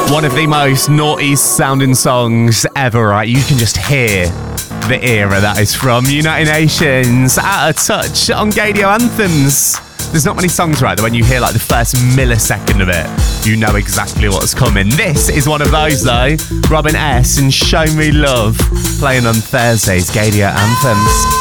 One of the most naughty sounding songs ever, right? You can just hear the era that is from. United Nations, Out of Touch on Gaydio Anthems. There's not many songs, right, that when you hear like the first millisecond of it, you know exactly what's coming. This is one of those, though. Robin S. and Show Me Love, playing on Thursdays, Gaydio Anthems.